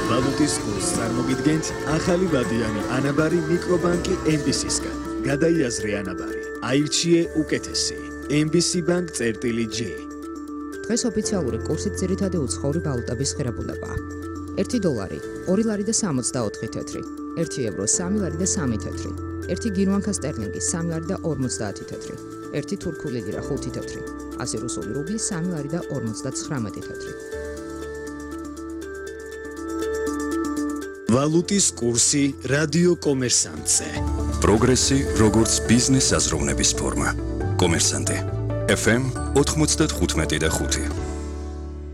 ვალუტის კურსს წარმოგიდგენთ ახალი ვადიანი ანაბარი მიკრობანკი MBC-სგან. გადაიაზრე ანაბარი, აირჩიე უკეთესი. MBC Bank წერტილი J. დღეს ოფიციალური კურსით ძირითადი უცხოური ვალუტების ღირებულებაა. 1 დოლარი 2 ლარი და 64 თეთრი, 1 ევრო 3 ლარი და 3 თეთრი, 1 გირვანკა სტერლინგი 3 ლარი და 50 თეთრი, 1 თურქული ლირა 5 თეთრი, 100 რუსული რუბლი 3 ლარი და 59 თეთრი. ვალუტის კურსი რადიო კომერსანტზე. პროგრესი როგორც ბიზნეს აზროვნების ფორმა. კომერსანტე FM 95.5